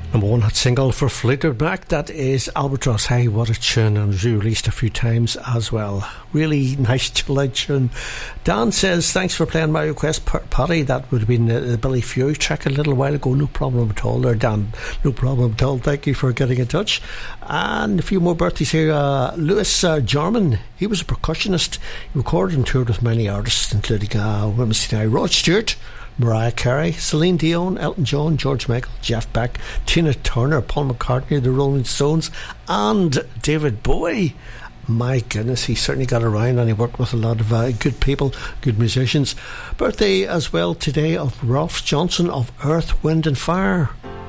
Number one hit single for Fleetwood Mac, that is Albatross. Hey, what a tune, and it was released a few times as well. Really nice chill out tune. Dan says, thanks for playing my request, Paddy. That would have been the Billy Fury track a little while ago. No problem at all there, Dan. No problem at all. Thank you for getting in touch. And a few more birthdays here. Louis Jarman, he was a percussionist. He recorded and toured with many artists, including Rod Stewart, Mariah Carey, Celine Dion, Elton John, George Michael, Jeff Beck, Tina Turner, Paul McCartney, the Rolling Stones, and David Bowie. My goodness, he certainly got around, and he worked with a lot of good people, good musicians. Birthday as well today of Ralph Johnson of Earth, Wind and Fire.